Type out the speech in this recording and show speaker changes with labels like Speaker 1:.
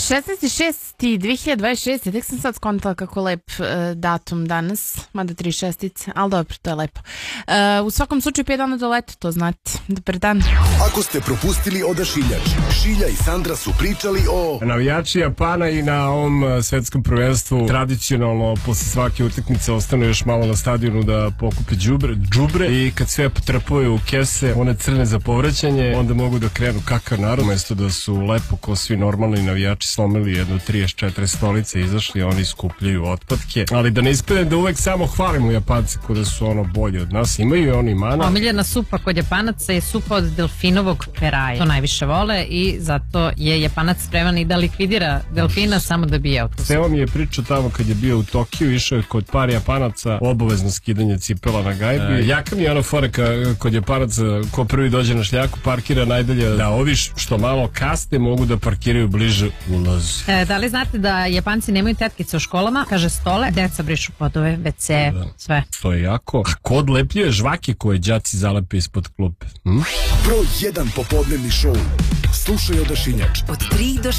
Speaker 1: 16.6.2026. Tek sam sad skontala kako lep datum danas, mada 3 šestice, ali dobro, to je lepo. U svakom slučaju 5 dana do leta, to znate. Dobar dan.
Speaker 2: Ako ste propustili Odašiljač, Šilja i Sandra su pričali o...
Speaker 3: Navijači Japana i na ovom svetskom prvenstvu tradicionalno posle svake utakmice ostanu još malo na stadionu da pokupe džubre i kad sve potrpaju u kese, one crne za povraćanje, onda mogu da krenu kakav narod, mesto da su lepo ko svi normalni navijači slomili jedno 34 stolice, izašli, oni skupljaju otpadke, ali da ne ispadne da uvek samo hvalimo Japance ko da su ono bolji od nas, imaju i oni mana.
Speaker 4: Omiljena supa kod Japanaca je supa od delfinovog peraja, to najviše vole i zato je Japanac spreman i da likvidira delfina samo da bi jeo tu.
Speaker 3: Seo mi je pričao tamo kad je bio u Tokiju, išao je kod par Japanaca obavezno skidanje cipela na gajbi. Jaka mi je ona fora kod Japanaca, ko prvi dođe na šljaku parkira najdalje, da ovi što malo kasne mogu da parkiraju bliže ulazu.
Speaker 4: Da li znate da Japanci nemaju tetkice u školama? Kaže stole, deca brišu podove, WC, sve.
Speaker 3: To je jako. A ko odlepljuje žvake koje đaci zalepe ispod klupe?
Speaker 2: Broj 1 popodnevni šou. Slušaj Odašiljač.
Speaker 5: Od 3 do